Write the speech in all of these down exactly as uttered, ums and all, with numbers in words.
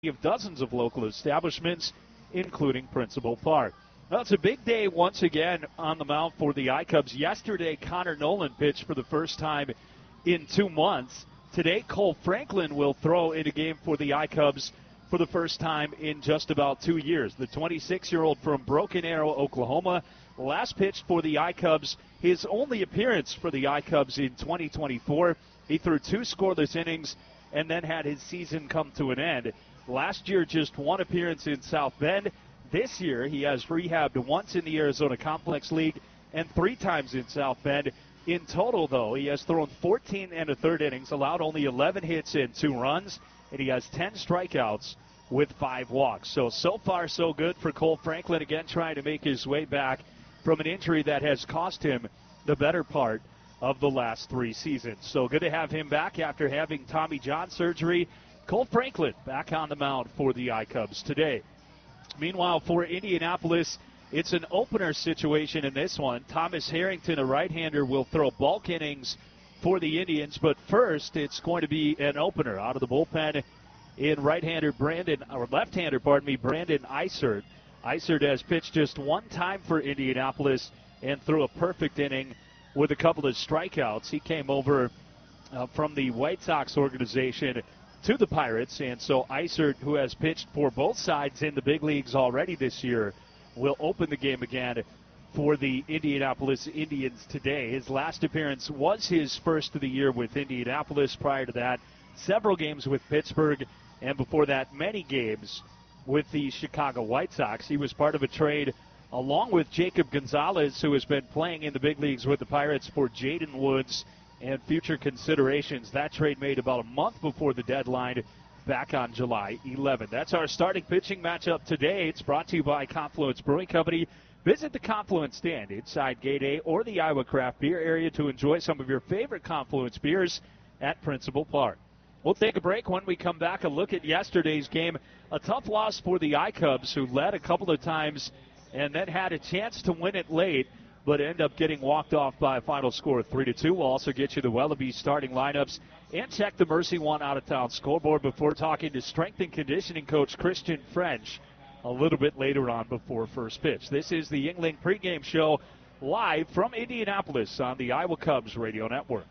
of dozens of local establishments, including Principal Park. Well, it's a big day once again on the mound for the I-Cubs. Yesterday, Connor Nolan pitched for the first time in two months. Today, Cole Franklin will throw in a game for the I-Cubs for the first time in just about two years. The twenty-six-year-old from Broken Arrow, Oklahoma, last pitched for the I-Cubs. His only appearance for the I-Cubs in twenty twenty-four. He threw two scoreless innings and then had his season come to an end. Last year, just one appearance in South Bend. This year, he has rehabbed once in the Arizona Complex League and three times in South Bend. In total, though, he has thrown fourteen and a third innings, allowed only eleven hits and two runs, and he has ten strikeouts with five walks. So, so far, so good for Cole Franklin, again trying to make his way back from an injury that has cost him the better part of the last three seasons. So good to have him back after having Tommy John surgery. Cole Franklin back on the mound for the I-Cubs today. Meanwhile, for Indianapolis, it's an opener situation in this one. Thomas Harrington, a right-hander, will throw bulk innings for the Indians, but first it's going to be an opener out of the bullpen in right-hander Brandon, or left-hander, pardon me, Brandon Isert. Isert has pitched just one time for Indianapolis and threw a perfect inning with a couple of strikeouts. He came over uh, from the White Sox organization to the Pirates, and so Isert, who has pitched for both sides in the big leagues already this year, will open the game again for the Indianapolis Indians today. His last appearance was his first of the year with Indianapolis. Prior to that, several games with Pittsburgh, and before that, many games with the Chicago White Sox. He was part of a trade along with Jacob Gonzalez, who has been playing in the big leagues with the Pirates, for Jaden Woods and future considerations. That trade made about a month before the deadline back on July eleventh. That's our starting pitching matchup today. It's brought to you by Confluence Brewing Company. Visit the Confluence stand inside Gate A or the Iowa Craft Beer area to enjoy some of your favorite Confluence beers at Principal Park. We'll take a break. When we come back, a look at yesterday's game. A tough loss for the I-Cubs, who led a couple of times and then had a chance to win it late, but end up getting walked off by a final score of three to two. We'll also get you the Wellaby starting lineups and check the Mercy One out-of-town scoreboard before talking to strength and conditioning coach Christian French a little bbit later on before first pitch. This is the Yuengling pregame show live from Indianapolis on the Iowa Cubs radio network.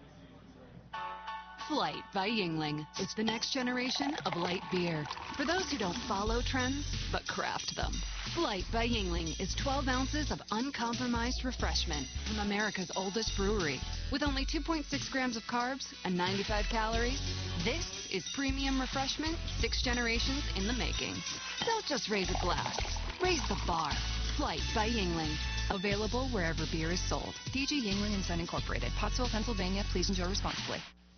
Flight by Yuengling. It's the next generation of light beer. For those who don't follow trends, but craft them. Flight by Yuengling is twelve ounces of uncompromised refreshment from America's oldest brewery. With only two point six grams of carbs and ninety-five calories, this is premium refreshment six generations in the making. Don't just raise a glass. Raise the bar. Flight by Yuengling. Available wherever beer is sold. D G Yuengling and Son Incorporated. Pottsville, Pennsylvania. Please enjoy responsibly.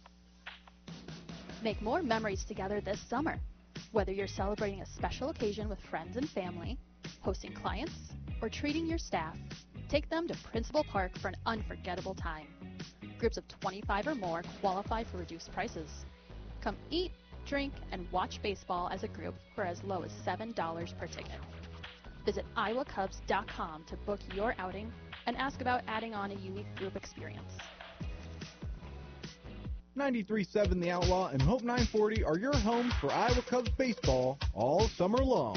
Make more memories together this summer. Whether you're celebrating a special occasion with friends and family, hosting clients, or treating your staff, take them to Principal Park for an unforgettable time. Groups of twenty-five or more qualify for reduced prices. Come eat, drink, and watch baseball as a group for as low as seven dollars per ticket. Visit iowa cubs dot com to book your outing and ask about adding on a unique group experience. ninety-three point seven The Outlaw and Hope nine forty are your homes for Iowa Cubs baseball all summer long.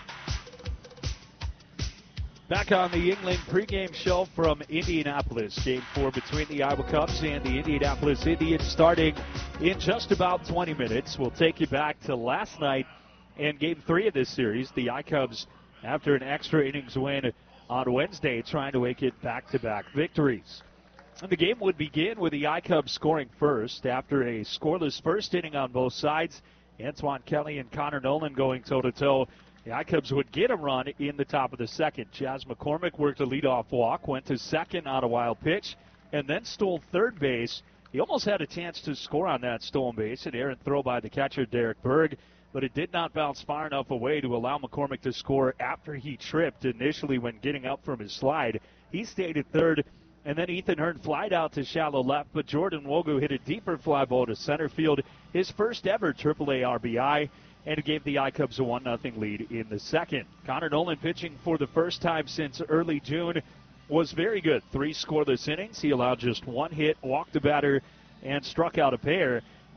Back on the Yuengling pregame show from Indianapolis. Game four between the Iowa Cubs and the Indianapolis Indians starting in just about twenty minutes. We'll take you back to last night and game three of this series. The I-Cubs, after an extra innings win on Wednesday, trying to make it back-to-back victories. And the game would begin with the I-Cubs scoring first after a scoreless first inning on both sides. Antoine Kelly and Connor Nolan going toe-to-toe. The I-Cubs would get a run in the top of the second. Chas McCormick worked a leadoff walk, went to second on a wild pitch, and then stole third base. He almost had a chance to score on that stolen base, an errant throw by the catcher, Derek Berg, but it did not bounce far enough away to allow McCormick to score after he tripped initially when getting up from his slide. He stayed at third, and then Ethan Hearn flied out to shallow left, but Jordan Wogu hit a deeper fly ball to center field, his first ever triple A R B I, and it gave the I-Cubs a one nothing lead in the second. Connor Nolan, pitching for the first time since early June, was very good. Three scoreless innings. He allowed just one hit, walked the batter, and struck out a pair.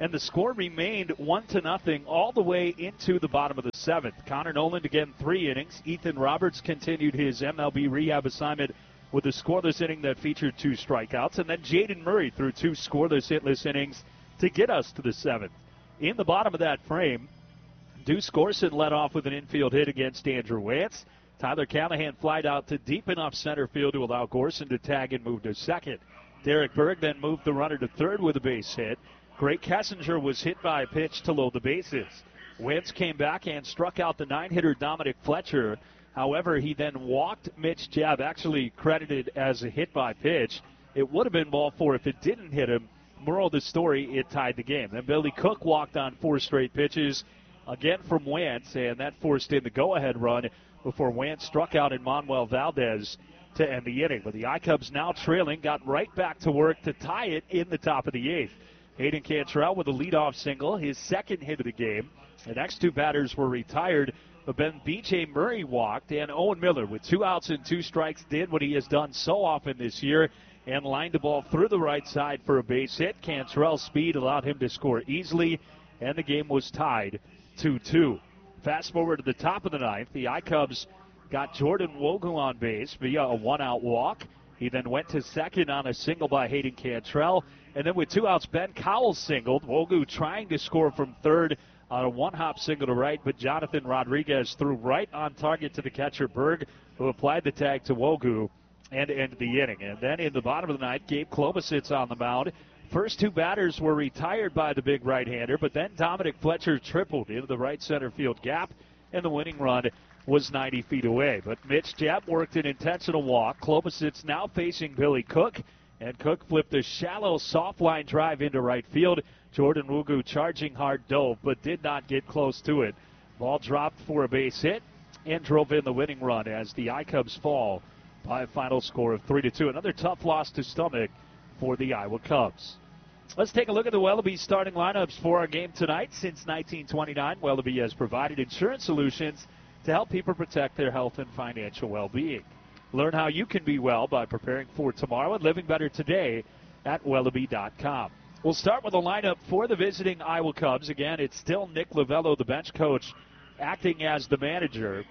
and the score remained one to nothing all the way into the bottom of the seventh. Connor Noland again three innings. Ethan Roberts continued his M L B rehab assignment with a scoreless inning that featured two strikeouts, and then Jaden Murray threw two scoreless, hitless innings to get us to the seventh. In the bottom of that frame, Deuce Gorson led off with an infield hit against Andrew Wantz. Tyler Callahan flied out to deep enough center field to allow Gorson to tag and move to second. Derek Berg then moved the runner to third with a base hit. Greg Kessinger was hit by a pitch to load the bases. Wentz came back and struck out the nine-hitter Dominic Fletcher. However, he then walked Mitch Jabb, actually credited as a hit by pitch. It would have been ball four if it didn't hit him. Moral of the story, it tied the game. Then Billy Cook walked on four straight pitches, again from Wentz, and that forced in the go-ahead run before Wentz struck out in Manuel Valdez to end the inning. But the I-Cubs now trailing, got right back to work to tie it in the top of the eighth. Hayden Cantrell with a leadoff single, his second hit of the game. The next two batters were retired, but then B J Murray walked, and Owen Miller, with two outs and two strikes, did what he has done so often this year and lined the ball through the right side for a base hit. Cantrell's speed allowed him to score easily, and the game was tied two two. Fast forward to the top of the ninth, the I-Cubs got Jordan Wogu on base via a one-out walk. He then went to second on a single by Hayden Cantrell. And then with two outs, Ben Cowles singled. Wogu trying to score from third on a one-hop single to right, but Jonathan Rodriguez threw right on target to the catcher Berg, who applied the tag to Wogu and ended the inning. And then in the bottom of the ninth, Gabe Klobasits on the mound. First two batters were retired by the big right-hander, but then Dominic Fletcher tripled into the right center field gap, and the winning run was ninety feet away. But Mitch Jabb worked an intentional walk. Klobasits now facing Billy Cook, and Cook flipped a shallow soft line drive into right field. Jordan Wogu charging hard dove, but did not get close to it. Ball dropped for a base hit and drove in the winning run as the I-Cubs fall by a final score of three to two. Another tough loss to stomach for the Iowa Cubs. Let's take a look at the Wellaby starting lineups for our game tonight. Since nineteen twenty-nine, Wellaby has provided insurance solutions to help people protect their health and financial well-being. Learn how you can be well by preparing for tomorrow and living better today at Wellaby dot com. We'll start with a lineup for the visiting Iowa Cubs. Again, it's still Nick Lavello, the bench coach, acting as the manager.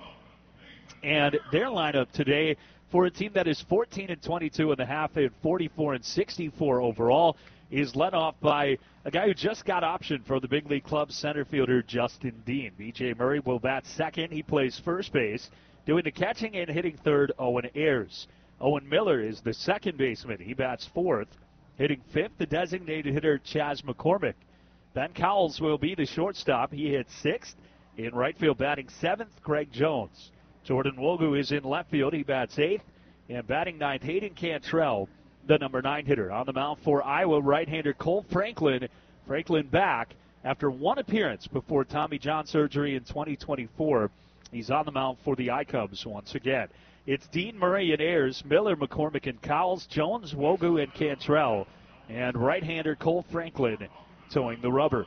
And their lineup today for a team that is fourteen and twenty-two and a half and forty-four and sixty-four overall is led off by a guy who just got optioned for the big league club, center fielder Justin Dean. B J Murray will bat second. He plays first base. Doing the catching and hitting third, Owen Ayers. Owen Miller is the second baseman. He bats fourth. Hitting fifth, the designated hitter Chaz McCormick. Ben Cowles will be the shortstop. He hits sixth. In right field, batting seventh, Greg Jones. Jordan Wogu is in left field. He bats eighth. And batting ninth, Hayden Cantrell, the number nine hitter. On the mound for Iowa, right-hander Cole Franklin. Franklin back after one appearance before Tommy John surgery in twenty twenty-four. He's on the mound for the I-Cubs once again. It's Dean, Murray, and Ayers, Miller, McCormick, and Cowles, Jones, Wogu, and Cantrell. And right-hander Cole Franklin towing the rubber.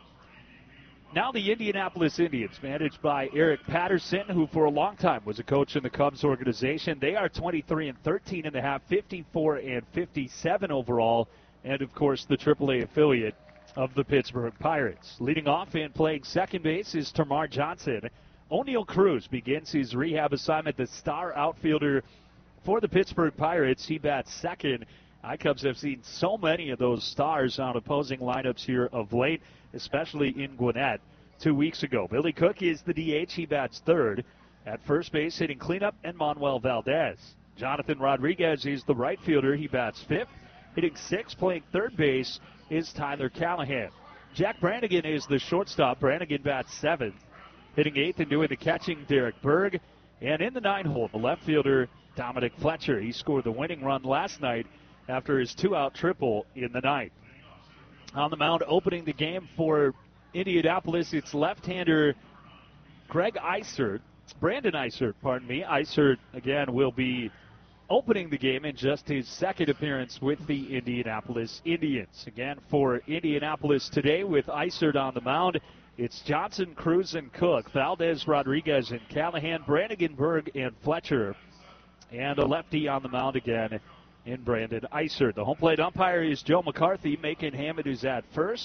Now the Indianapolis Indians, managed by Eric Patterson, who for a long time was a coach in the Cubs organization. They are twenty-three and thirteen and a half, fifty-four and fifty-seven overall, and of course the triple A affiliate of the Pittsburgh Pirates. Leading off and playing second base is Termarr Johnson. O'Neal Cruz begins his rehab assignment, the star outfielder for the Pittsburgh Pirates. He bats second. I-Cubs have seen so many of those stars on opposing lineups here of late, especially in Gwinnett two weeks ago. Billy Cook is the D H. He bats third. At first base, hitting cleanup, and Manuel Valdez. Jonathan Rodriguez is the right fielder. He bats fifth. Hitting sixth, playing third base, is Tyler Callahan. Jack Brannigan is the shortstop. Brannigan bats seventh. Hitting eighth and doing the catching, Derek Berg. And in the nine hole, the left fielder, Dominic Fletcher. He scored the winning run last night after his two-out triple in the ninth. On the mound, opening the game for Indianapolis, it's left-hander Greg Eisert. Brandon Eisert, pardon me. Eisert, again, will be opening the game in just his second appearance with the Indianapolis Indians. Again, for Indianapolis today with Eisert on the mound, it's Johnson, Cruz, and Cook, Valdez, Rodriguez, and Callahan, Brannigan, Berg, and Fletcher. And a lefty on the mound again in Brandon Eisert. The home plate umpire is Joe McCarthy. Macon Hammond is at first.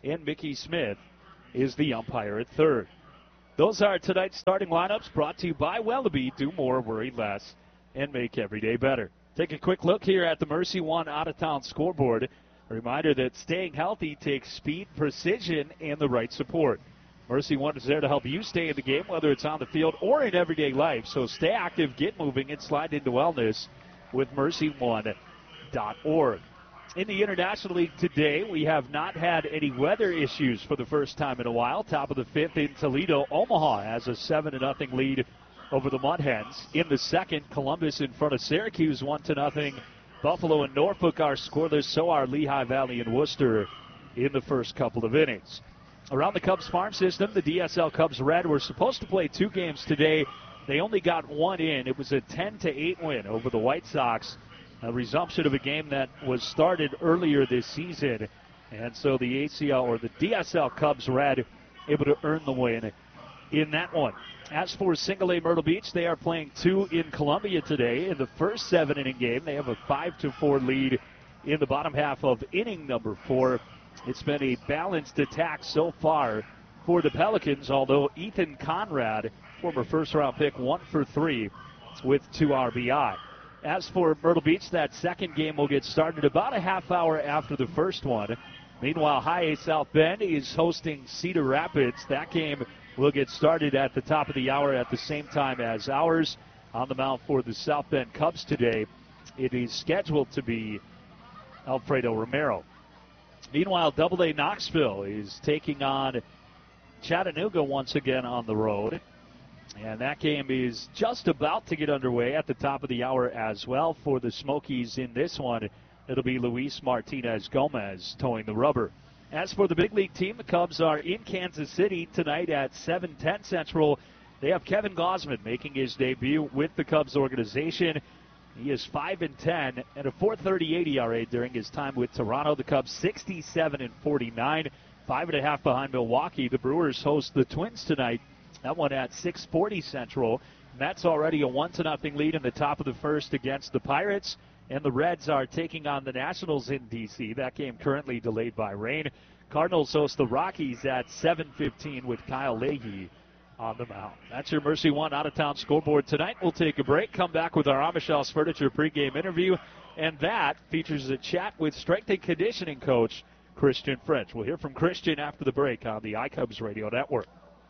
and Mickey Smith is the umpire at third. Those are tonight's starting lineups, brought to you by Wellaby. Do more, worry less, and make every day better. Take a quick look here at the Mercy One out-of-town scoreboard. A reminder that staying healthy takes speed, precision, and the right support. Mercy One is there to help you stay in the game, whether it's on the field or in everyday life. So stay active, get moving, and slide into wellness with mercy one dot org. In the International League today, we have not had any weather issues for the first time in a while. Top of the fifth in Toledo, Omaha has a seven to nothing lead over the Mud Hens. In the second, Columbus in front of Syracuse one to nothing. Buffalo and Norfolk are scoreless, so are Lehigh Valley and Worcester in the first couple of innings. Around the Cubs farm system, the D S L Cubs Red were supposed to play two games today. They only got one in. It was a ten to eight win over the White Sox. A resumption of a game that was started earlier this season. And so the A C L or the D S L Cubs Red able to earn the win in that one. As for Single A Myrtle Beach, they are playing two in Columbia today. In the first seven inning game, they have a five to four lead in the bottom half of inning number four. It's been a balanced attack so far for the Pelicans, although Ethan Conrad, former first-round pick, one for three with two R B I. As for Myrtle Beach, that second game will get started about a half hour after the first one. Meanwhile, High A South Bend is hosting Cedar Rapids. That game will get started at the top of the hour at the same time as ours. On the mound for the South Bend Cubs today, it is scheduled to be Alfredo Romero. Meanwhile, Double A Knoxville is taking on Chattanooga once again on the road. And that game is just about to get underway at the top of the hour as well. For the Smokies in this one, it'll be Luis Martinez Gomez towing the rubber. As for the big league team, the Cubs are in Kansas City tonight at seven ten Central. They have Kevin Gausman making his debut with the Cubs organization. He is five and ten and a four thirty-eight E R A during his time with Toronto. The Cubs sixty-seven and forty-nine, five and a half behind Milwaukee. The Brewers host the Twins tonight. That one at six forty Central. Mets already a one to nothing lead in the top of the first against the Pirates. And the Reds are taking on the Nationals in D C. That game currently delayed by rain. Cardinals host the Rockies at seven fifteen with Kyle Leahy on the mound. That's your Mercy One out-of-town scoreboard tonight. We'll take a break, come back with our Amish House Furniture pregame interview, and that features a chat with strength and conditioning coach Christian French. We'll hear from Christian after the break on the iCubs Radio Network.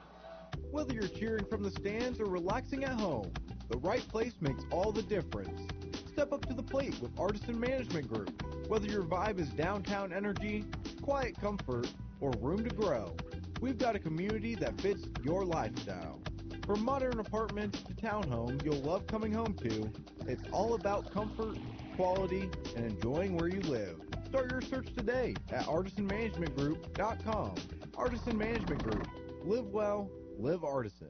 Whether you're cheering from the stands or relaxing at home, the right place makes all the difference. Step up to the plate with Artisan Management Group. Whether your vibe is downtown energy, quiet comfort, or room to grow, we've got a community that fits your lifestyle. From modern apartments to townhomes you'll love coming home to, it's all about comfort, quality, and enjoying where you live. Start your search today at artisan management group dot com. Artisan Management Group. Live well, live Artisan.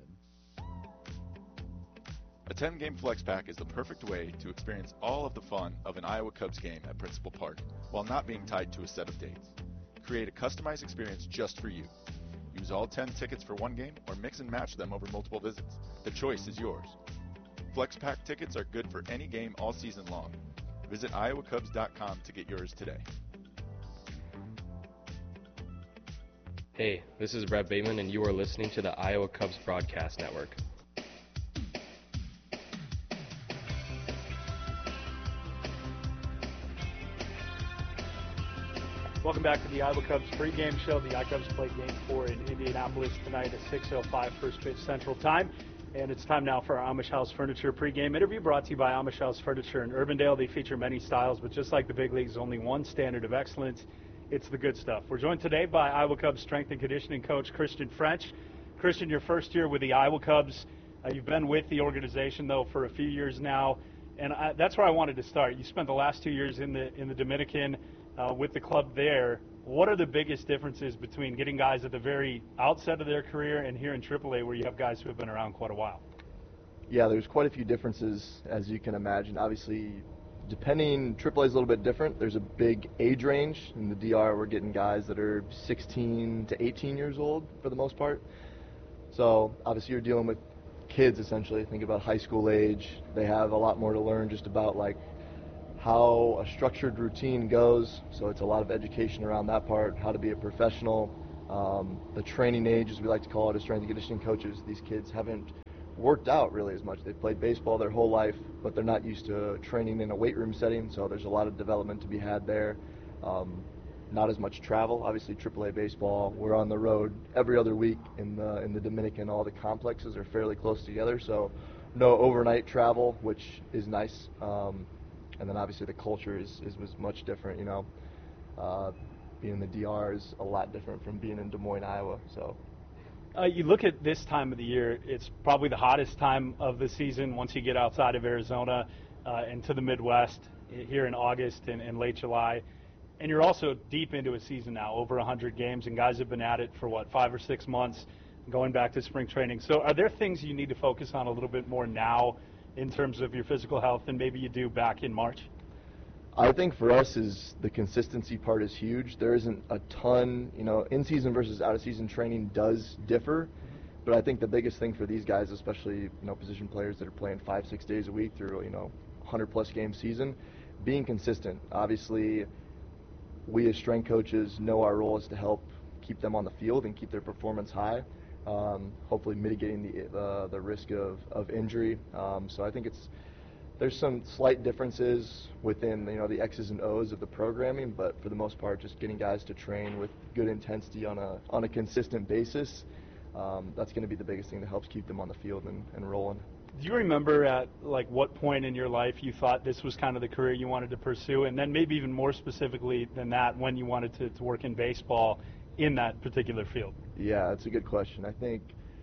A ten-game flex pack is the perfect way to experience all of the fun of an Iowa Cubs game at Principal Park while not being tied to a set of dates. Create a customized experience just for you. Use all ten tickets for one game or mix and match them over multiple visits. The choice is yours. Flex pack tickets are good for any game all season long. Visit iowa cubs dot com to get yours today. Hey, this is Brett Bateman, and you are listening to the Iowa Cubs Broadcast Network. Welcome back to the Iowa Cubs pregame show. The iCubs play game four in Indianapolis tonight at six oh five first pitch Central Time. And it's time now for our Amish House Furniture pregame interview brought to you by Amish House Furniture in Urbandale. They feature many styles, but just like the big leagues, only one standard of excellence. It's the good stuff. We're joined today by Iowa Cubs strength and conditioning coach Christian French. Christian, your first year with the Iowa Cubs. Uh, you've been with the organization, though, for a few years now. And I, that's where I wanted to start. You spent the last two years in the in the Dominican uh, with the club there. What are the biggest differences between getting guys at the very outset of their career and here in triple A where you have guys who have been around quite a while? Yeah, there's quite a few differences, as you can imagine. Obviously, depending, triple A is a little bit different. There's a big age range. In the D R, we're getting guys that are sixteen to eighteen years old for the most part. So, obviously, you're dealing with kids, essentially. Think about high school age. They have a lot more to learn just about, like, how a structured routine goes. So it's a lot of education around that part, how to be a professional. Um, the training age, as we like to call it, as strength and conditioning coaches, these kids haven't worked out really as much. They've played baseball their whole life, but they're not used to training in a weight room setting, so there's a lot of development to be had there. Um, not as much travel. Obviously, triple A baseball, we're on the road every other week in the in the Dominican. All the complexes are fairly close together, so no overnight travel, which is nice. Um, and then obviously the culture is, is was much different. You know, uh, being in the D R is a lot different from being in Des Moines, Iowa. So. Uh, you look at this time of the year, it's probably the hottest time of the season once you get outside of Arizona uh, and to the Midwest here in August and, and late July. And you're also deep into a season now, over one hundred games, and guys have been at it for, what, five or six months, going back to spring training. So are there things you need to focus on a little bit more now in terms of your physical health than maybe you do back in March? I think for us is the consistency part is huge. There isn't a ton, you know, in-season versus out-of-season training does differ, but I think the biggest thing for these guys, especially, you know, position players that are playing five, six days a week through, you know, one hundred plus game season, being consistent. Obviously, we as strength coaches know our role is to help keep them on the field and keep their performance high, um, hopefully mitigating the uh, the risk of, of injury. Um, so I think it's there's some slight differences within, you know, the X's and O's of the programming, but for the most part, just getting guys to train with good intensity on a on a consistent basis. Um, that's going to be the biggest thing that helps keep them on the field and, and rolling. Do you remember at like what point in your life you thought this was kind of the career you wanted to pursue, and then maybe even more specifically than that, when you wanted to, to work in baseball in that particular field? Yeah, that's a good question. I think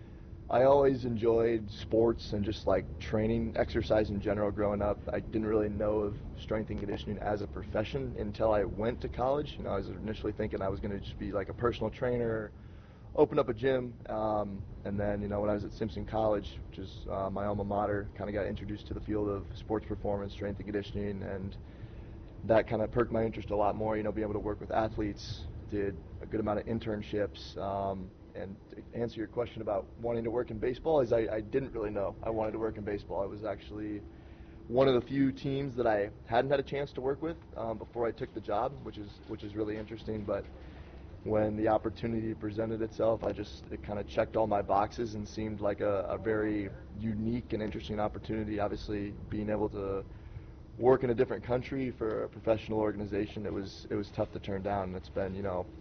I always enjoyed sports and just like training, exercise in general growing up. I didn't really know of strength and conditioning as a profession until I went to college. You know, I was initially thinking I was going to just be like a personal trainer, open up a gym, um, and then, you know, when I was at Simpson College, which is uh, my alma mater, kind of got introduced to the field of sports performance, strength and conditioning, and that kind of perked my interest a lot more, you know, being able to work with athletes, did a good amount of internships, um, and to answer your question about wanting to work in baseball, is I, I didn't really know I wanted to work in baseball. I was actually one of the few teams that I hadn't had a chance to work with um, before I took the job, which is which is really interesting, but when the opportunity presented itself, I just, it kind of checked all my boxes and seemed like a, a very unique and interesting opportunity. Obviously, being able to work in a different country for a professional organization, it was it was tough to turn down, and it's been, you know,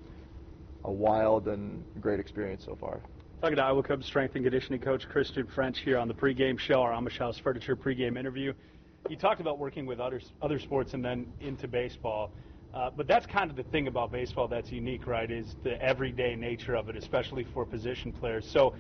a wild and great experience so far. Talking to Iowa Cubs strength and conditioning coach Christian French here on the pregame show, our Amish House Furniture pregame interview. You talked about working with other other sports and then into baseball. Uh, but that's kind of the thing about baseball that's unique, right, is the everyday nature of it, especially for position players. So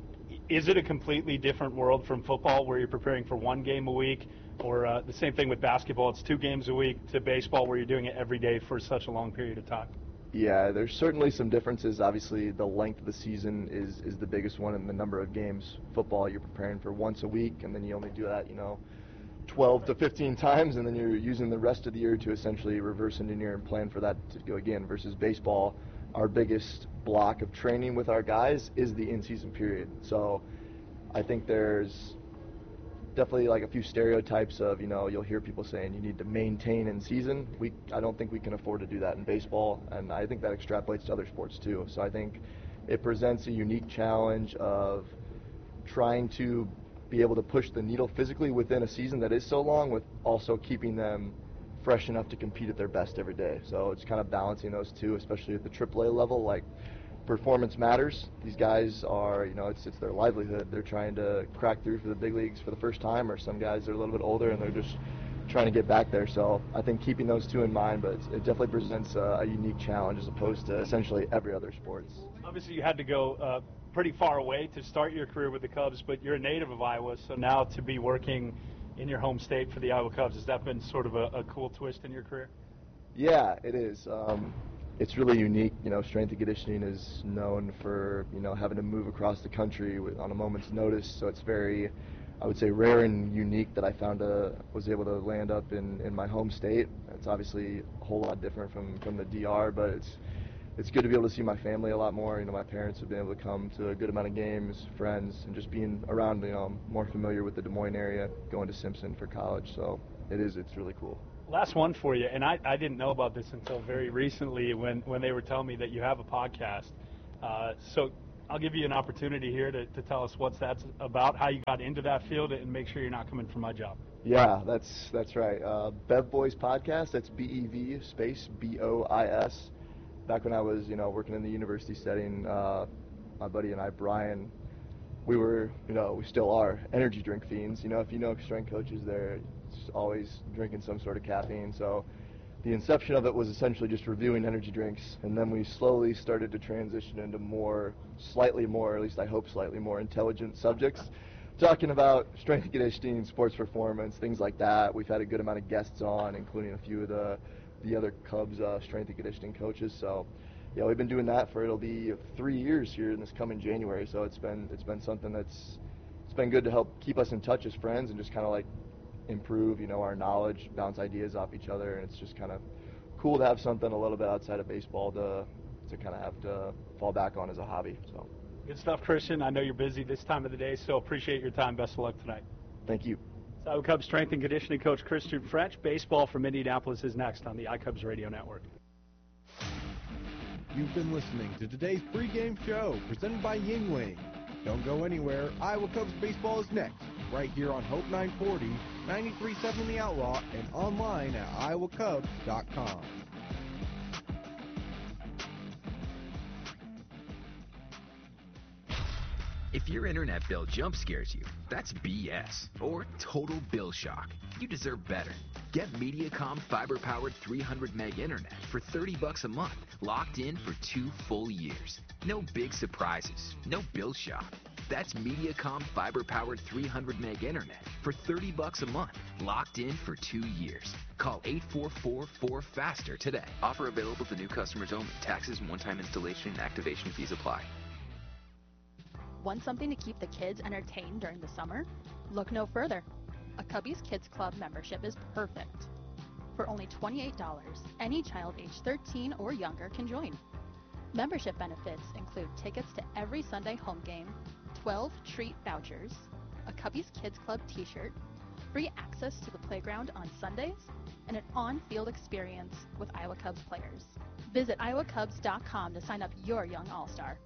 is it a completely different world from football where you're preparing for one game a week, or uh, the same thing with basketball, it's two games a week, to baseball where you're doing it every day for such a long period of time? Yeah, there's certainly some differences. Obviously, the length of the season is, is the biggest one, and the number of games. Football, you're preparing for once a week, and then you only do that, you know, twelve to fifteen times, and then you're using the rest of the year to essentially reverse engineer and plan for that to go again. Versus baseball, our biggest block of training with our guys is the in-season period. So I think there's definitely like a few stereotypes of, you know, you'll hear people saying you need to maintain in season. We, I don't think we can afford to do that in baseball, and I think that extrapolates to other sports too. So I think it presents a unique challenge of trying to be able to push the needle physically within a season that is so long, with also keeping them fresh enough to compete at their best every day. So it's kind of balancing those two, especially at the triple A level. Like, performance matters. These guys are, you know, it's it's their livelihood. They're trying to crack through for the big leagues for the first time, or some guys are a little bit older and they're just trying to get back there. So I think keeping those two in mind, but it's, it definitely presents a, a unique challenge as opposed to essentially every other sports. Obviously, you had to go uh, pretty far away to start your career with the Cubs, but you're a native of Iowa, so now to be working in your home state for the Iowa Cubs, has that been sort of a, a cool twist in your career? Yeah, it is. Um, it's really unique. You know, strength and conditioning is known for, you know, having to move across the country with, on a moment's notice, so it's very, I would say, rare and unique that I found a, was able to land up in, in my home state. It's obviously a whole lot different from, from the D R, but it's it's good to be able to see my family a lot more. You know, my parents have been able to come to a good amount of games, friends, and just being around, you know, I'm more familiar with the Des Moines area, going to Simpson for college, so it is, it's really cool. Last one for you, and I, I didn't know about this until very recently when, when they were telling me that you have a podcast. Uh, so I'll give you an opportunity here to, to tell us what that's about, how you got into that field, and make sure you're not coming for my job. Yeah, that's that's right. Uh, Bev Boys Podcast, that's B E V space B O I S. Back when I was, you know, working in the university setting, uh, my buddy and I, Brian, we were, you know, we still are energy drink fiends. You know, if you know strength coaches, they're always drinking some sort of caffeine. So the inception of it was essentially just reviewing energy drinks, and then we slowly started to transition into more, slightly more, or at least I hope slightly more intelligent subjects, talking about strength and conditioning, sports performance, things like that. We've had a good amount of guests on, including a few of the the other Cubs uh, strength and conditioning coaches. So yeah, we've been doing that for, it'll be three years here in this coming January. So it's been it's been something that's it's been good to help keep us in touch as friends and just kind of like improve, you know, our knowledge, bounce ideas off each other, and it's just kind of cool to have something a little bit outside of baseball to to kind of have to fall back on as a hobby. So good stuff, Christian. I know you're busy this time of the day, so appreciate your time. Best of luck tonight. Thank you. So Iowa Cubs strength and conditioning coach Christian French. Baseball from Indianapolis is next on the iCubs Radio Network. You've been listening to today's pregame show presented by Yingling. Don't go anywhere. Iowa Cubs baseball is next, right here on Hope nine forty, ninety-three point seven The Outlaw, and online at iowa cubs dot com. If your internet bill jump scares you, that's B S or total bill shock. You deserve better. Get Mediacom fiber-powered three hundred meg internet for thirty bucks a month, locked in for two full years. No big surprises, no bill shock. That's Mediacom fiber-powered three hundred meg internet for thirty bucks a month, locked in for two years. Call eight four four four FASTER today. Offer available to new customers only. Taxes and one-time installation and activation fees apply. Want something to keep the kids entertained during the summer? Look no further. A Cubbies Kids Club membership is perfect. For only twenty-eight dollars, any child age thirteen or younger can join. Membership benefits include tickets to every Sunday home game, twelve treat vouchers, a Cubbies Kids Club t-shirt, free access to the playground on Sundays, and an on-field experience with Iowa Cubs players. Visit iowa cubs dot com to sign up your young all-star.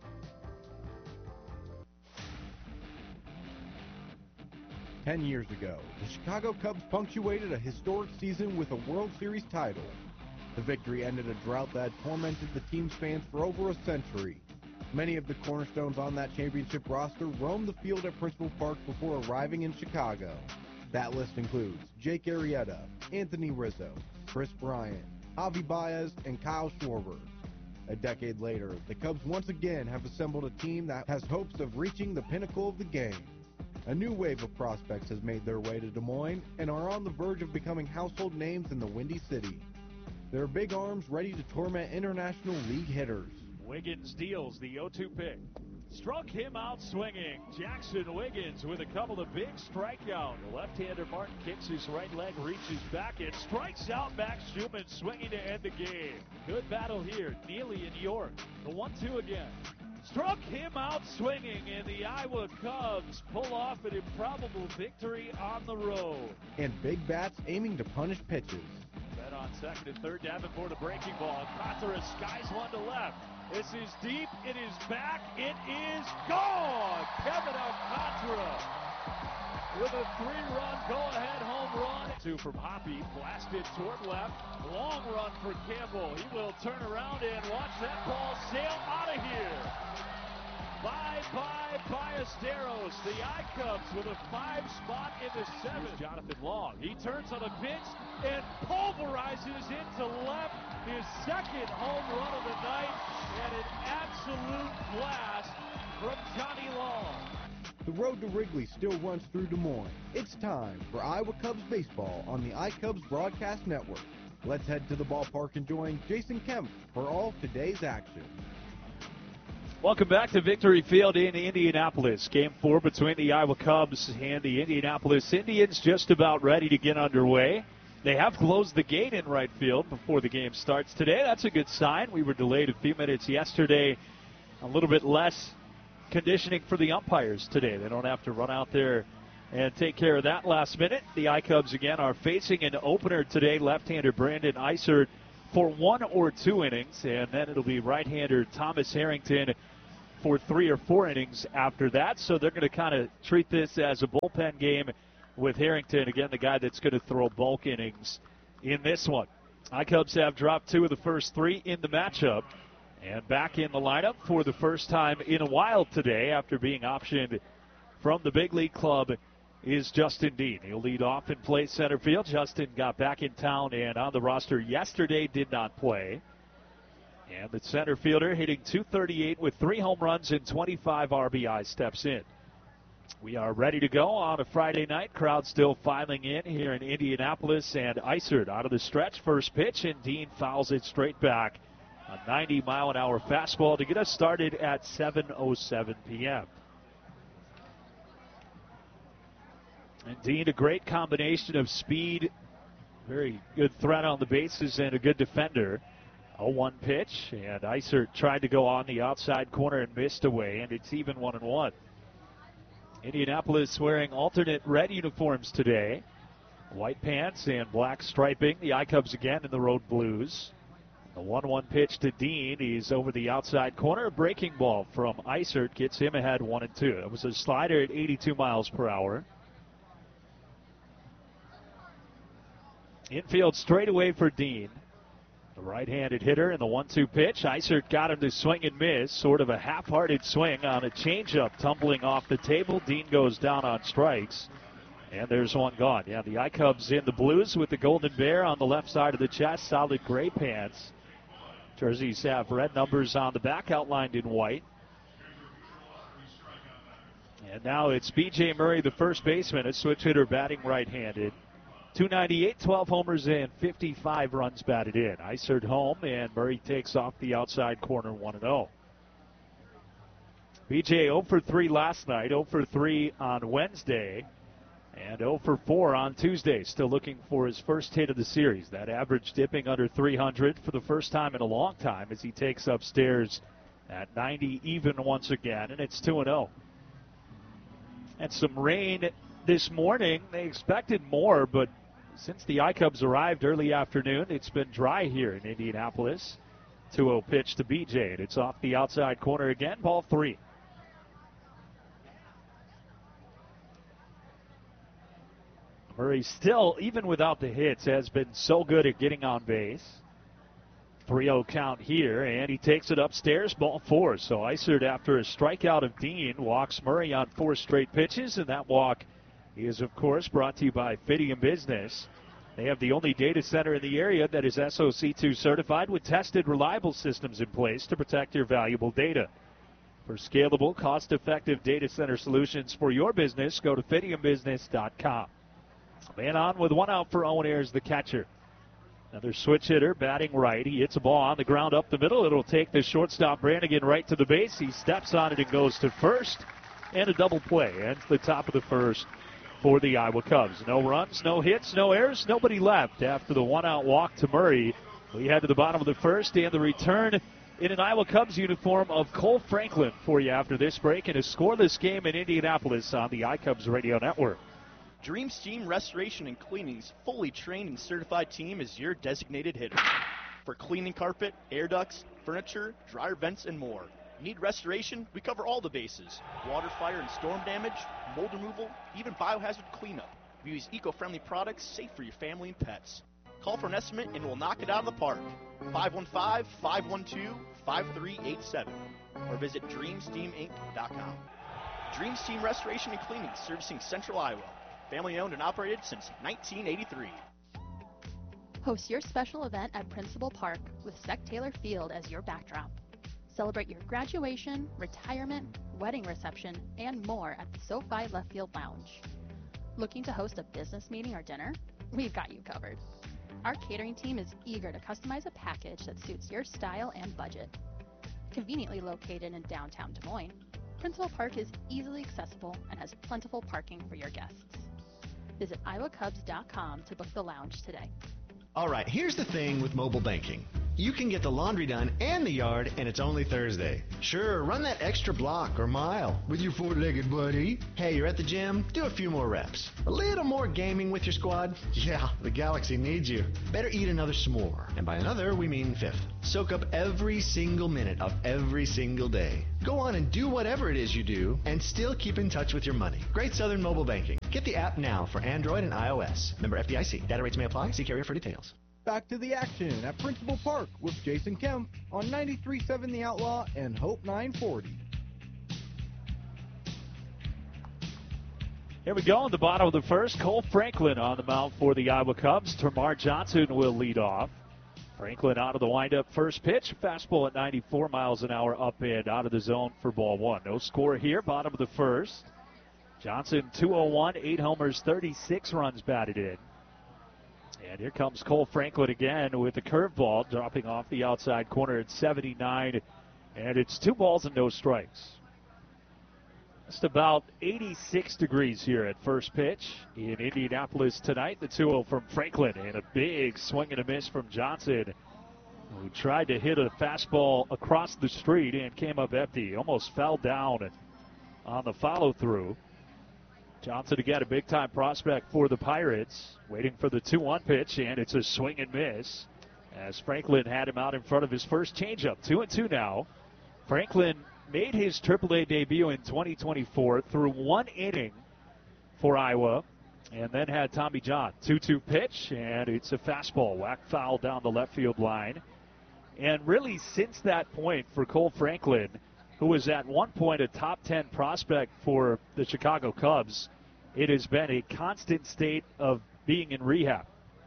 Ten years ago, the Chicago Cubs punctuated a historic season with a World Series title. The victory ended a drought that had tormented the team's fans for over a century. Many of the cornerstones on that championship roster roamed the field at Principal Park before arriving in Chicago. That list includes Jake Arrieta, Anthony Rizzo, Chris Bryant, Javi Baez, and Kyle Schwarber. A decade later, the Cubs once again have assembled a team that has hopes of reaching the pinnacle of the game. A new wave of prospects has made their way to Des Moines and are on the verge of becoming household names in the Windy City. Their big arms ready to torment International League hitters. Wiggins deals the oh two pick. Struck him out swinging. Jackson Wiggins with a couple of big strikeouts. The left-hander Martin kicks his right leg, reaches back, and strikes out Max Schumann swinging to end the game. Good battle here. Neely and York. The one two again. Struck him out swinging, and the Iowa Cubs pull off an improbable victory on the road. And big bats aiming to punish pitches. Bet on second and third, Davenport a breaking ball. Alcantara skies one to left. This is deep. It is back. It is gone. Kevin Alcantara with a three-run go-ahead home run. Two from Hoppy, blasted toward left. Long run for Campbell. He will turn around and watch that ball sail out of here. Bye-bye, Ballesteros. The I-Cubs with a five spot in the seventh. Jonathan Long. He turns on a pitch and pulverizes it to left. His second home run of the night, and an absolute blast from Johnny Long. The road to Wrigley still runs through Des Moines. It's time for Iowa Cubs baseball on the iCubs Broadcast Network. Let's head to the ballpark and join Jason Kemp for all of today's action. Welcome back to Victory Field in Indianapolis. Game four between the Iowa Cubs and the Indianapolis Indians just about ready to get underway. They have closed the gate in right field before the game starts today. That's a good sign. We were delayed a few minutes yesterday. A little bit less conditioning for the umpires today. They don't have to run out there and take care of that last minute. The I-Cubs, again, are facing an opener today, left-hander Brandon Isert for one or two innings, and then it'll be right-hander Thomas Harrington for three or four innings after that. So they're going to kind of treat this as a bullpen game with Harrington, again, the guy that's going to throw bulk innings in this one. I-Cubs have dropped two of the first three in the matchup, and back in the lineup for the first time in a while today after being optioned from the big league club is Justin Dean. He'll lead off and play center field. Justin got back in town and on the roster yesterday, did not play. And the center fielder, hitting two thirty-eight with three home runs and twenty-five R B Is, steps in. We are ready to go on a Friday night. Crowd still filing in here in Indianapolis, and Isert out of the stretch. First pitch, and Dean fouls it straight back. A ninety mile an hour fastball to get us started at seven oh seven p.m. And Dean, a great combination of speed, very good threat on the bases, and a good defender. oh one pitch, and Isert tried to go on the outside corner and missed away, and it's even one and one. Indianapolis wearing alternate red uniforms today. White pants and black striping. The I-Cubs again in the road blues. The one one pitch to Dean. He's over the outside corner. A breaking ball from Isert gets him ahead one and two. It was a slider at eighty-two miles per hour. Infield straightaway for Dean. The right-handed hitter in the one two pitch. Isert got him to swing and miss. Sort of a half-hearted swing on a changeup tumbling off the table. Dean goes down on strikes. And there's one gone. Yeah, the I-Cubs in the blues with the Golden Bear on the left side of the chest. Solid gray pants. Jerseys have red numbers on the back outlined in white. And now it's B J Murray, the first baseman, a switch hitter batting right-handed. two ninety-eight, twelve homers, and fifty-five runs batted in. Isert home, and Murray takes off the outside corner one and oh. B J oh for three last night, oh for three on Wednesday, and oh for four on Tuesday. Still looking for his first hit of the series. That average dipping under three hundred for the first time in a long time as he takes upstairs at ninety even once again, and it's two and oh. And some rain this morning. They expected more, but since the I-Cubs arrived early afternoon, it's been dry here in Indianapolis. two oh pitch to B J, and it's off the outside corner again, ball three. Murray still, even without the hits, has been so good at getting on base. three oh count here, and he takes it upstairs, ball four. So Isert, after a strikeout of Dean, walks Murray on four straight pitches, and that walk is, of course, brought to you by Fidium Business. They have the only data center in the area that is S O C two certified with tested, reliable systems in place to protect your valuable data. For scalable, cost-effective data center solutions for your business, go to fidium business dot com. Man on with one out for Owen Ayers, the catcher. Another switch hitter batting right. He hits a ball on the ground up the middle. It'll take the shortstop Brannigan right to the base. He steps on it and goes to first. And a double play. Ends the top of the first for the Iowa Cubs. No runs, no hits, no errors, nobody left after the one-out walk to Murray. We head to the bottom of the first, and the return in an Iowa Cubs uniform of Cole Franklin for you after this break in a scoreless game in Indianapolis on the iCubs Radio Network. Dream Steam Restoration and Cleaning's fully trained and certified team is your designated hitter. For cleaning carpet, air ducts, furniture, dryer vents, and more. Need restoration? We cover all the bases. Water, fire, and storm damage, mold removal, even biohazard cleanup. We use eco-friendly products safe for your family and pets. Call for an estimate and we'll knock it out of the park. five one five, five one two, five three eight seven or visit dream steam inc dot com. Dream Steam Restoration and Cleaning, servicing Central Iowa. Family owned and operated since nineteen eighty-three. Host your special event at Principal Park with Sec Taylor Field as your backdrop. Celebrate your graduation, retirement, wedding reception, and more at the SoFi Left Field Lounge. Looking to host a business meeting or dinner? We've got you covered. Our catering team is eager to customize a package that suits your style and budget. Conveniently located in downtown Des Moines, Principal Park is easily accessible and has plentiful parking for your guests. Visit iowa cubs dot com to book the lounge today. All right, here's the thing with mobile banking. you can get the laundry done and the yard, and it's only Thursday. Sure, run that extra block or mile with your four-legged buddy. Hey, you're at the gym? Do a few more reps. A little more gaming with your squad? Yeah, the Galaxy needs you. Better eat another s'more. And by another, we mean fifth. Soak up every single minute of every single day. Go on and do whatever it is you do, and still keep in touch with your money. Great Southern Mobile Banking. Get the app now for Android and iOS. Member F D I C. Data rates may apply. See carrier for details. Back to the action at Principal Park with Jason Kemp on ninety-three point seven The Outlaw and Hope nine forty. Here we go in the bottom of the first. Cole Franklin on the mound for the Iowa Cubs. Termarr Johnson will lead off. Franklin out of the windup first pitch. Fastball at ninety-four miles an hour up and out of the zone for ball one. No score here. Bottom of the first. Johnson two oh one, eight homers, thirty-six runs batted in. And here comes Cole Franklin again with a curveball dropping off the outside corner at seventy-nine. And it's two balls and no strikes. Just about eighty-six degrees here at first pitch in Indianapolis tonight. The two oh from Franklin and a big swing and a miss from Johnson, who tried to hit a fastball across the street and came up empty. Almost fell down on the follow-through. Johnson again, a big-time prospect for the Pirates, waiting for the two one pitch, and it's a swing and miss as Franklin had him out in front of his first changeup. Two and two now. Franklin made his triple A debut in twenty twenty-four through one inning for Iowa, and then had Tommy John. two two pitch, and it's a fastball, whacked foul down the left field line. And really, since that point for Cole Franklin, who was at one point a top ten prospect for the Chicago Cubs, it has been a constant state of being in rehab.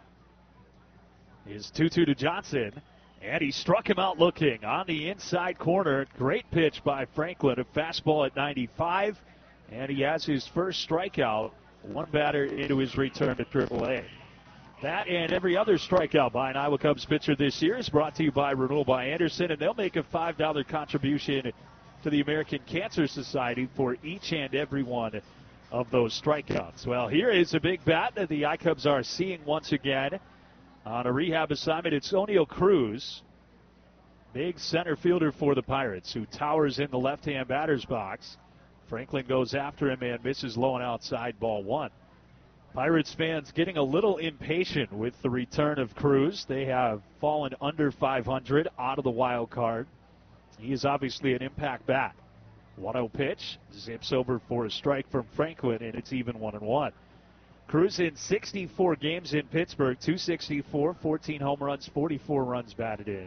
Is two two to Johnson, and he struck him out looking on the inside corner. Great pitch by Franklin, a fastball at ninety-five, and he has his first strikeout, one batter into his return to triple A. That and every other strikeout by an Iowa Cubs pitcher this year is brought to you by Renewal by Anderson, and they'll make a five dollar contribution to the American Cancer Society for each and every one of those strikeouts. Well, here is a big bat that the I-Cubs are seeing once again on a rehab assignment. It's Oneil Cruz, big center fielder for the Pirates, who towers in the left-hand batter's box. Franklin goes after him and misses low and outside, ball one. Pirates fans getting a little impatient with the return of Cruz. They have fallen under five hundred out of the wild card. He is obviously an impact bat. one oh pitch, zips over for a strike from Franklin, and it's even one and one. Cruz in sixty-four games in Pittsburgh, two sixty-four, fourteen home runs, forty-four runs batted in.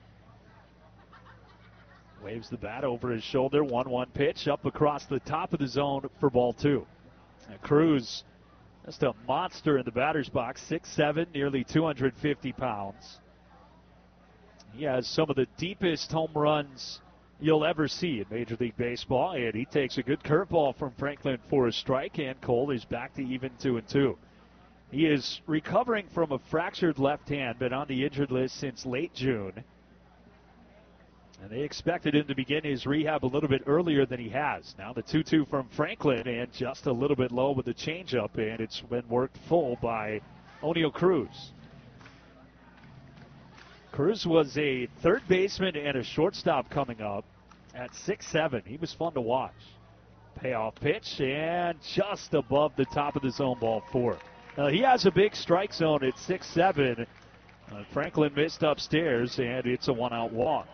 Waves the bat over his shoulder, one one pitch, up across the top of the zone for ball two. Now Cruz, just a monster in the batter's box, six seven, nearly two hundred fifty pounds. He has some of the deepest home runs you'll ever see in Major League Baseball, and he takes a good curveball from Franklin for a strike, and Cole is back to even two and two. He is recovering from a fractured left hand, been on the injured list since late June, and they expected him to begin his rehab a little bit earlier than he has. Now the two two from Franklin, and just a little bit low with the changeup, and it's been worked full by Oneil Cruz. Cruz was a third baseman and a shortstop coming up at six seven. He was fun to watch. Payoff pitch, and just above the top of the zone, ball four. Now, he has a big strike zone at six seven. Uh, Franklin missed upstairs, and it's a one-out walk.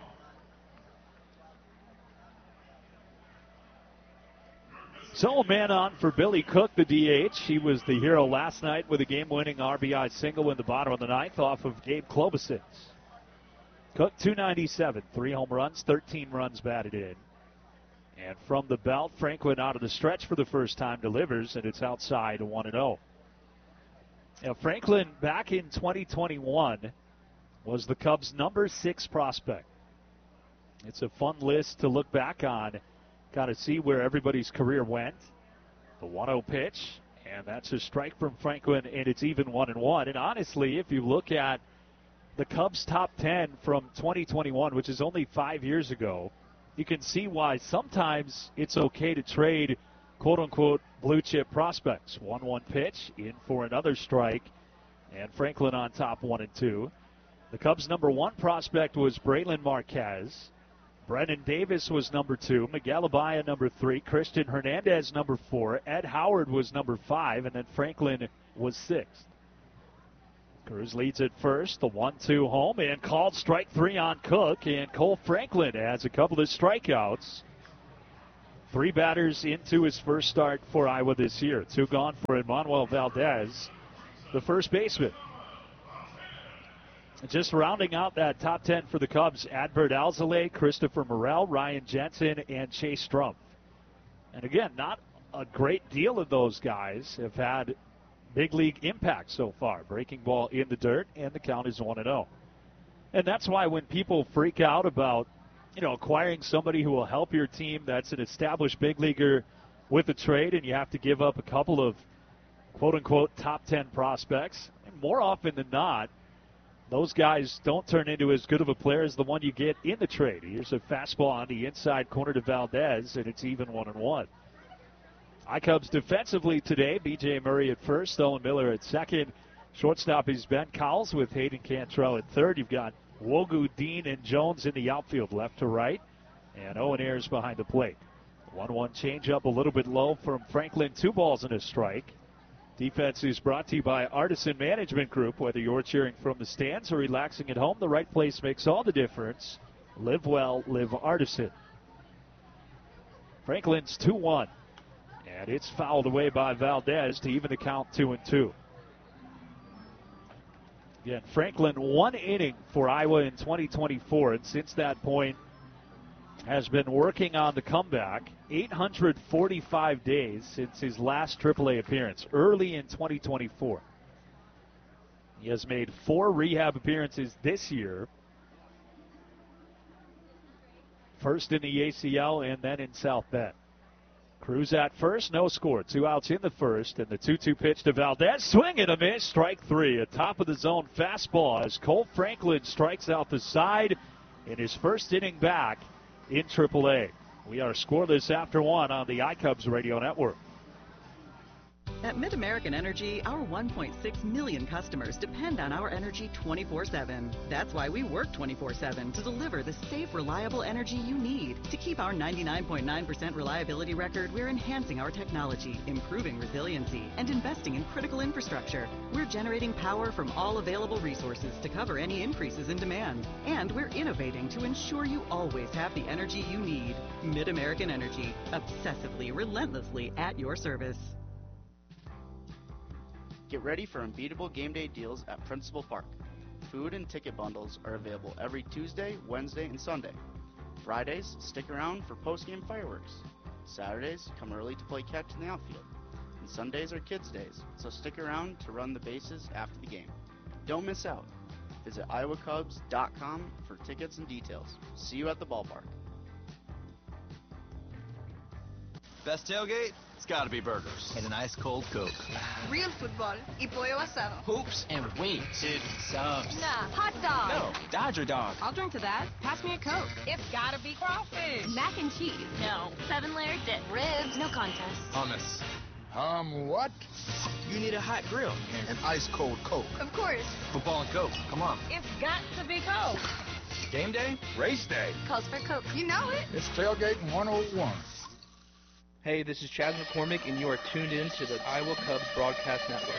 So a man on for Billy Cook, the D H. He was the hero last night with a game-winning R B I single in the bottom of the ninth off of Gabe Klobuchar. Cook, two ninety-seven, three home runs, thirteen runs batted in. And from the belt, Franklin out of the stretch for the first time delivers, and it's outside one and oh. Now, Franklin, back in twenty twenty-one, was the Cubs' number six prospect. It's a fun list to look back on, kind of see where everybody's career went. The one oh pitch, and that's a strike from Franklin, and it's even one and one. And honestly, if you look at the Cubs' top ten from twenty twenty-one, which is only five years ago, you can see why sometimes it's okay to trade quote-unquote blue-chip prospects. one one pitch, in for another strike, and Franklin on top one and two. The Cubs' number one prospect was Braylon Marquez. Brennan Davis was number two. Miguel Abaya, number three. Christian Hernandez, number four. Ed Howard was number five. And then Franklin was sixth. Cruz leads at first. The one two home. And called strike three on Cook. And Cole Franklin has a couple of strikeouts. Three batters into his first start for Iowa this year. Two gone for Emmanuel Valdez, the first baseman. Just rounding out that top ten for the Cubs, Adbert Alzolay, Christopher Morel, Ryan Jensen, and Chase Strumpf. And again, not a great deal of those guys have had big league impact so far. Breaking ball in the dirt, and the count is one and oh. And that's why when people freak out about, you know, acquiring somebody who will help your team that's an established big leaguer with a trade, and you have to give up a couple of quote-unquote top ten prospects, and more often than not, those guys don't turn into as good of a player as the one you get in the trade. Here's a fastball on the inside corner to Valdez, and it's even one and one. I-Cubs defensively today, B J Murray at first, Owen Miller at second. Shortstop is Ben Cowles with Hayden Cantrell at third. You've got Wogu, Dean, and Jones in the outfield, left to right, and Owen Ayers behind the plate. one one changeup a little bit low from Franklin, two balls and a strike. Defense is brought to you by Artisan Management Group. Whether you're cheering from the stands or relaxing at home, the right place makes all the difference. Live well, live Artisan. Franklin's two one, and it's fouled away by Valdez to even the count two and two. Again, Franklin, one inning for Iowa in twenty twenty-four, and since that point has been working on the comeback. eight hundred forty-five days since his last triple A appearance, early in twenty twenty-four. He has made four rehab appearances this year. First in the A C L and then in South Bend. Cruz at first, no score. Two outs in the first, and the two two pitch to Valdez. Swing and a miss, strike three. A top of the zone fastball as Cole Franklin strikes out the side in his first inning back in triple A. We are scoreless after one on the iCubs Radio Network. At MidAmerican Energy, our one point six million customers depend on our energy twenty-four seven. That's why we work twenty-four seven to deliver the safe, reliable energy you need. To keep our ninety-nine point nine percent reliability record, we're enhancing our technology, improving resiliency, and investing in critical infrastructure. We're generating power from all available resources to cover any increases in demand. And we're innovating to ensure you always have the energy you need. MidAmerican Energy, obsessively, relentlessly at your service. Get ready for unbeatable game day deals at Principal Park. Food and ticket bundles are available every Tuesday, Wednesday, and Sunday. Fridays, stick around for post-game fireworks. Saturdays, come early to play catch in the outfield. And Sundays are kids' days, so stick around to run the bases after the game. Don't miss out. Visit iowa cubs dot com for tickets and details. See you at the ballpark. Best tailgate? It's gotta be burgers. And an ice cold Coke. Real football y pollo asado. Hoops and wings. Dude, subs. Nah, hot dog. No, Dodger dog. I'll drink to that. Pass me a Coke. It's gotta be crawfish. Mac and cheese. No. Seven layer dip. Ribs. No contest. Hummus. Um, what? You need a hot grill. An ice cold Coke. Of course. Football and Coke. Come on. It's got to be Coke. Game day? Race day. Calls for Coke. You know it. It's tailgating one oh one. Hey, this is Chad McCormick, and you are tuned in to the Iowa Cubs Broadcast Network.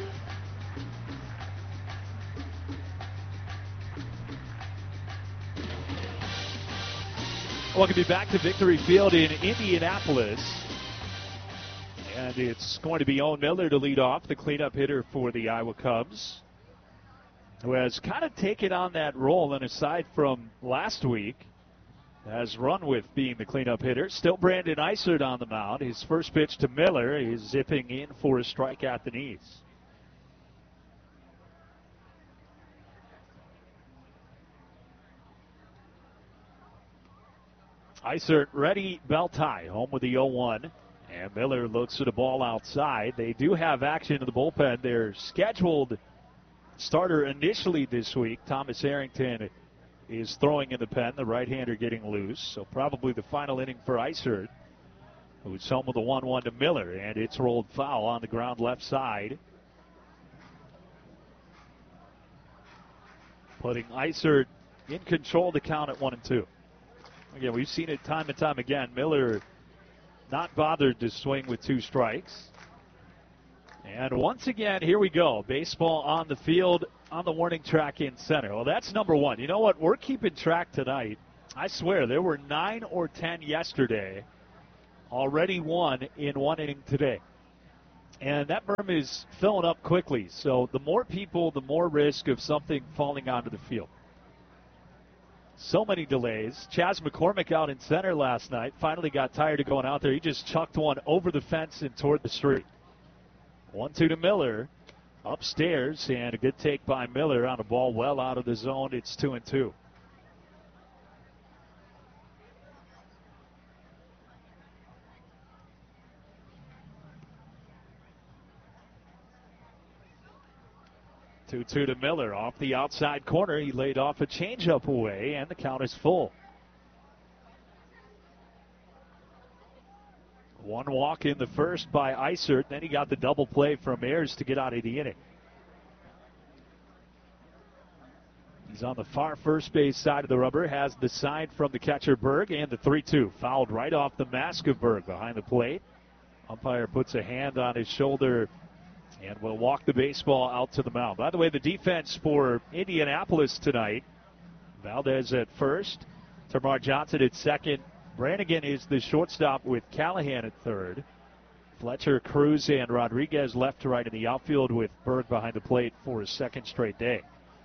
Welcome you back to Victory Field in Indianapolis. And it's going to be Owen Miller to lead off, the cleanup hitter for the Iowa Cubs, who has kind of taken on that role, and aside from last week, has run with being the cleanup hitter. Still Brandon Eisert on the mound. His first pitch to Miller is zipping in for a strike at the knees. Eisert ready, belt high, home with the oh one. And Miller looks at a ball outside. They do have action in the bullpen. Their scheduled starter initially this week, Thomas Harrington, is throwing in the pen, the right-hander getting loose. So probably the final inning for Eisert, who's home with a one one to Miller. And it's rolled foul on the ground left side. putting Isert in control of the count at one and two. Again, we've seen it time and time again. Miller not bothered to swing with two strikes. And once again, here we go. Baseball on the field, on the warning track in center. Well, that's number one. You know what? We're keeping track tonight. I swear, there were nine or ten yesterday. Already one in one inning today. And that berm is filling up quickly. So the more people, the more risk of something falling onto the field. So many delays. Chas McCormick out in center last night. Finally got tired of going out there. He just chucked one over the fence and toward the street. one two to Miller. Upstairs, and a good take by Miller on a ball well out of the zone. It's two and two. two two to Miller off the outside corner. He laid off a changeup away, and the count is full. One walk in the first by Isert. Then he got the double play from Ayers to get out of the inning. He's on the far first base side of the rubber. Has the sign from the catcher Berg, and the three two. Fouled right off the mask of Berg behind the plate. Umpire puts a hand on his shoulder and will walk the baseball out to the mound. By the way, the defense for Indianapolis tonight: Valdez at first, Tamar Johnson at second. Brannigan is the shortstop with Callahan at third. Fletcher, Cruz, and Rodriguez left to right in the outfield with Berg behind the plate for his second straight day.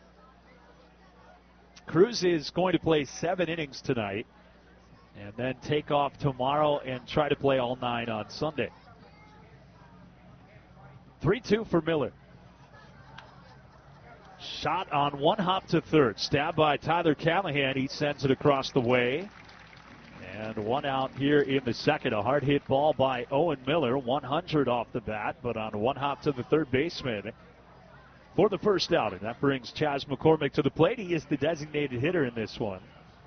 Cruz is going to play seven innings tonight and then take off tomorrow and try to play all nine on Sunday. three two for Miller. Shot on one hop to third. Stabbed by Tyler Callahan. He sends it across the way. And one out here in the second. A hard hit ball by Owen Miller. one hundred off the bat, but on one hop to the third baseman for the first out. And that brings Chas McCormick to the plate. He is the designated hitter in this one.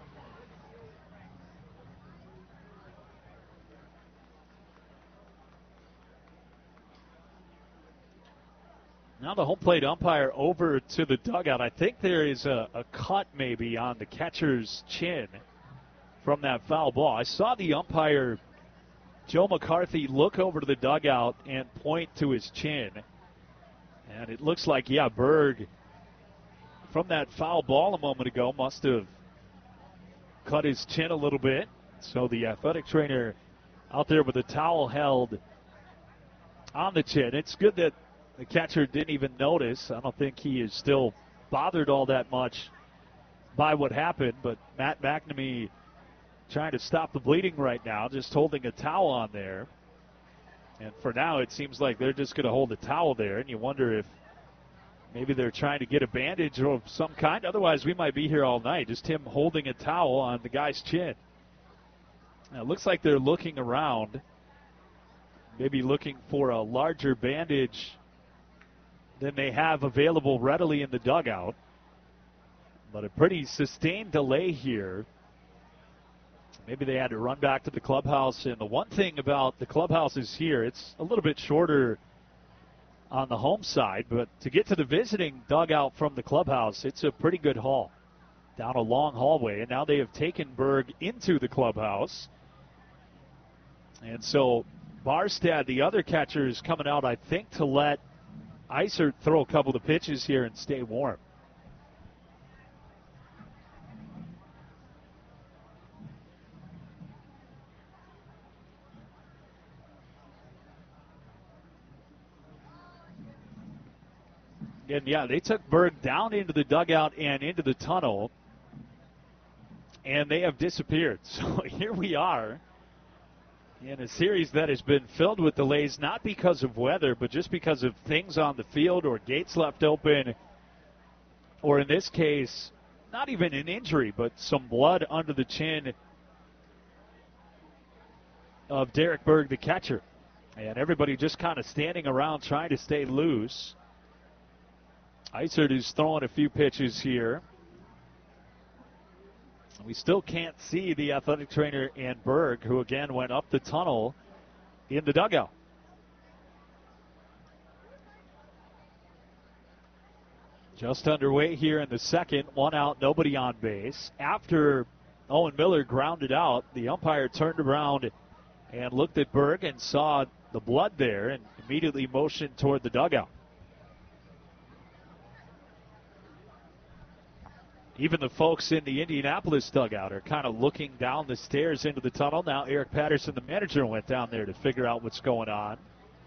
Now the home plate umpire over to the dugout. I think there is a, a cut maybe on the catcher's chin from that foul ball. I saw the umpire, Joe McCarthy, look over to the dugout and point to his chin. And it looks like, yeah, Berg, from that foul ball a moment ago, must have cut his chin a little bit. So the athletic trainer out there with the towel held on the chin. It's good that the catcher didn't even notice. I don't think he is still bothered all that much by what happened, but Matt McNamee trying to stop the bleeding right now, just holding a towel on there. And for now, it seems like they're just going to hold a towel there, and you wonder if maybe they're trying to get a bandage of some kind. Otherwise, we might be here all night, just him holding a towel on the guy's chin. Now, it looks like they're looking around, maybe looking for a larger bandage than they have available readily in the dugout. But a pretty sustained delay here. Maybe they had to run back to the clubhouse. And the one thing about the clubhouse is here, it's a little bit shorter on the home side, but to get to the visiting dugout from the clubhouse, it's a pretty good haul down a long hallway. And now they have taken Berg into the clubhouse. And so Barstad, the other catcher, is coming out, I think, to let Isert throw a couple of pitches here and stay warm. And, yeah, they took Berg down into the dugout and into the tunnel, and they have disappeared. So here we are in a series that has been filled with delays, not because of weather, but just because of things on the field or gates left open, or in this case, not even an injury, but some blood under the chin of Derek Berg, the catcher. And everybody just kind of standing around trying to stay loose. Isert is throwing a few pitches here. We still can't see the athletic trainer and Berg, who again went up the tunnel in the dugout. Just underway here in the second. One out, nobody on base. After Owen Miller grounded out, the umpire turned around and looked at Berg and saw the blood there and immediately motioned toward the dugout. Even the folks in the Indianapolis dugout are kind of looking down the stairs into the tunnel. Now Eric Patterson, the manager, went down there to figure out what's going on.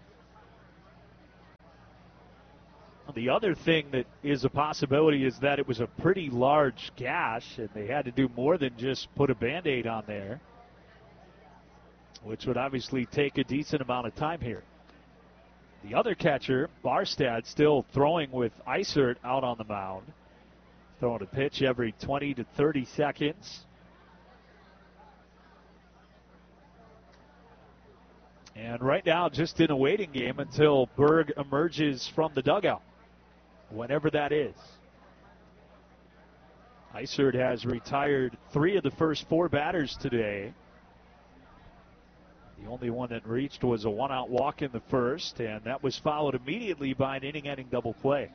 The other thing that is a possibility is that it was a pretty large gash, and they had to do more than just put a Band-Aid on there, which would obviously take a decent amount of time here. The other catcher, Barstad, still throwing with Isert out on the mound, throwing a pitch every twenty to thirty seconds. And right now, just in a waiting game until Berg emerges from the dugout, whenever that is. Isert has retired three of the first four batters today. The only one that reached was a one-out walk in the first, and that was followed immediately by an inning-ending double play.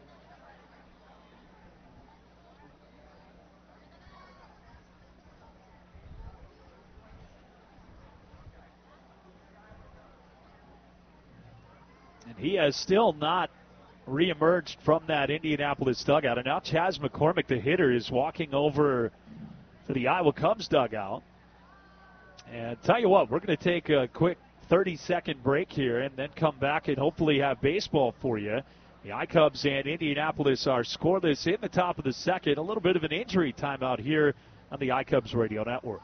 And he has still not reemerged from that Indianapolis dugout. And now Chas McCormick, the hitter, is walking over to the Iowa Cubs dugout. And tell you what, we're going to take a quick thirty-second break here and then come back and hopefully have baseball for you. The iCubs and Indianapolis are scoreless in the top of the second. A little bit of an injury timeout here on the iCubs Radio Network.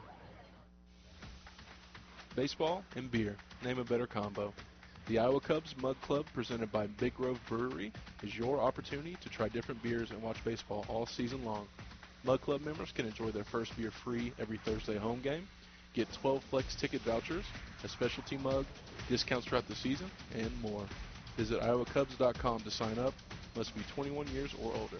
Baseball and beer. Name a better combo. The Iowa Cubs Mug Club, presented by Big Grove Brewery, is your opportunity to try different beers and watch baseball all season long. Mug Club members can enjoy their first beer free every Thursday home game, get twelve Flex ticket vouchers, a specialty mug, discounts throughout the season, and more. Visit iowa cubs dot com to sign up. Must be twenty-one years or older.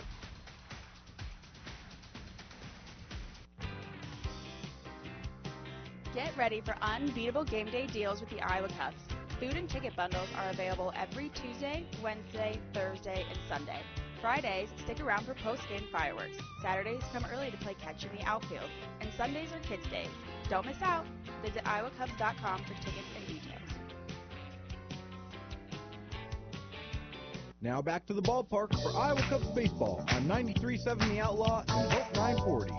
Get ready for unbeatable game day deals with the Iowa Cubs. Food and ticket bundles are available every Tuesday, Wednesday, Thursday, and Sunday. Fridays, stick around for post-game fireworks. Saturdays, come early to play catch in the outfield. And Sundays are Kids Days. Don't miss out. Visit iowa cubs dot com for tickets and details. Now back to the ballpark for Iowa Cubs baseball on ninety-three point seven The Outlaw and Hope nine forty.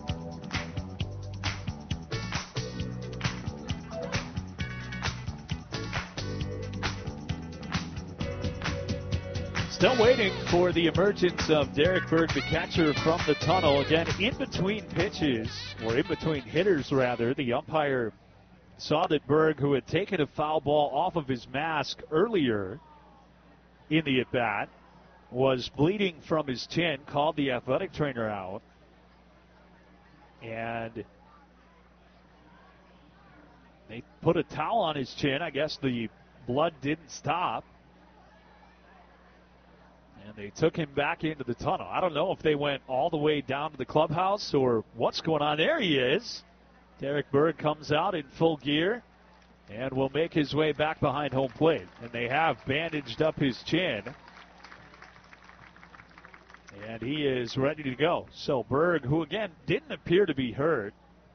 Still waiting for the emergence of Derek Berg, the catcher, from the tunnel. Again, in between pitches, or in between hitters, rather, the umpire saw that Berg, who had taken a foul ball off of his mask earlier in the at-bat, was bleeding from his chin, called the athletic trainer out, and they put a towel on his chin. I guess the blood didn't stop. And they took him back into the tunnel. I don't know if they went all the way down to the clubhouse or what's going on. There he is. Derek Berg comes out in full gear and will make his way back behind home plate. And they have bandaged up his chin. And he is ready to go. So Berg, who again didn't appear to be hurt,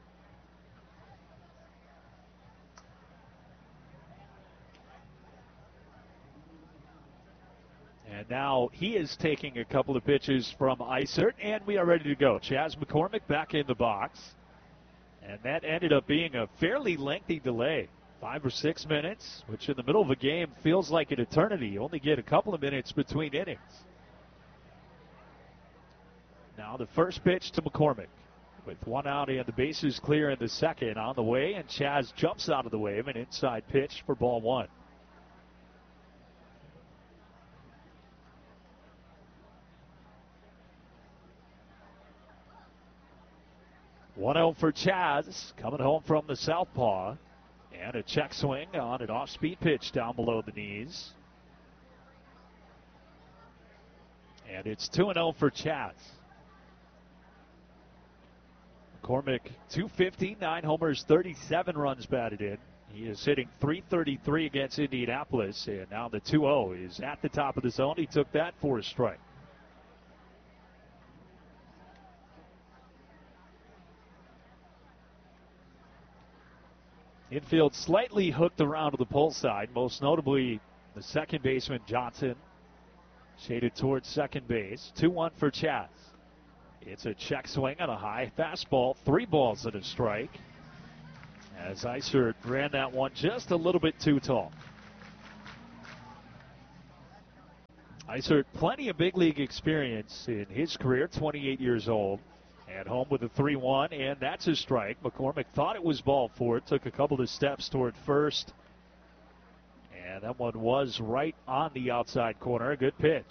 and now he is taking a couple of pitches from Isert, and we are ready to go. Chas McCormick back in the box. And that ended up being a fairly lengthy delay. Five or six minutes, which in the middle of a game feels like an eternity. You only get a couple of minutes between innings. Now the first pitch to McCormick. With one out and the bases clear in the second on the way, and Chas jumps out of the way of an inside pitch for ball one. one oh for Chas, coming home from the southpaw. And a check swing on an off-speed pitch down below the knees. And it's two and oh for Chas. McCormick, two fifty, nine homers, thirty-seven runs batted in. He is hitting three thirty-three against Indianapolis, and now the two oh is at the top of the zone. He took that for a strike. Infield slightly hooked around to the pole side, most notably the second baseman Johnson, shaded towards second base. two one for Chaz. It's a check swing on a high fastball, three balls and a strike. As Isert ran that one just a little bit too tall. Isert, plenty of big league experience in his career, twenty-eight years old. At home with a three one, and that's a strike. McCormick thought it was ball four, took a couple of steps toward first. And that one was right on the outside corner. A good pitch.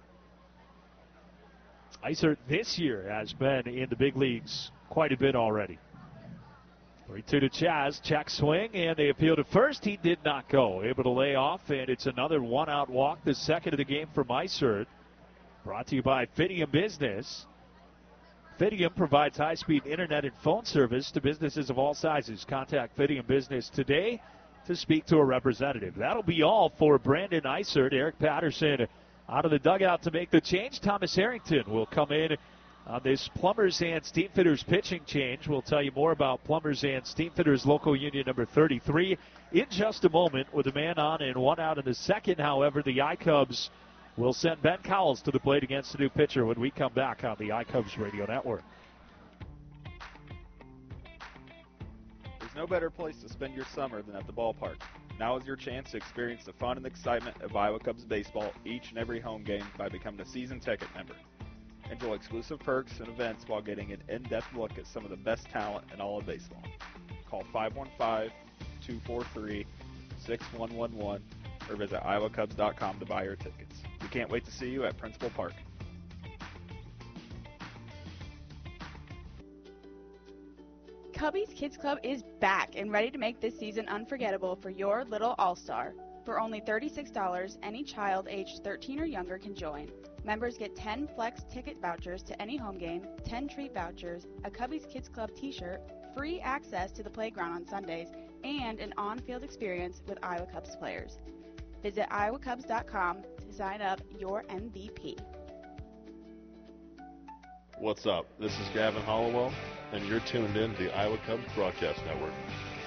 Isert this year has been in the big leagues quite a bit already. three two to Chaz. Check swing, and they appeal to first. He did not go. Able to lay off, and it's another one-out walk, the second of the game from Isert. Brought to you by Fidium Business. Fidium provides high-speed internet and phone service to businesses of all sizes. Contact Fidium Business today to speak to a representative. That'll be all for Brandon Isert. Eric Patterson out of the dugout to make the change. Thomas Harrington will come in on this Plumbers and Steamfitters pitching change. We'll tell you more about Plumbers and Steamfitters local union number thirty-three in just a moment with a man on and one out in the second. However, the iCubs will send Ben Cowles to the plate against the new pitcher when we come back on the iCubs Radio Network. There's no better place to spend your summer than at the ballpark. Now is your chance to experience the fun and excitement of Iowa Cubs baseball each and every home game by becoming a season ticket member. Enjoy exclusive perks and events while getting an in-depth look at some of the best talent in all of baseball. Call five one five, two four three, six one one one or visit iowa cubs dot com to buy your tickets. We can't wait to see you at Principal Park. Cubby's Kids Club is back and ready to make this season unforgettable for your little all-star. For only thirty-six dollars, any child aged thirteen or younger can join. Members get ten Flex ticket vouchers to any home game, ten treat vouchers, a Cubby's Kids Club t-shirt, free access to the playground on Sundays, and an on-field experience with Iowa Cubs players. Visit iowa cubs dot com to sign up your M V P. What's up? This is Gavin Hollowell, and you're tuned in to the Iowa Cubs Broadcast Network.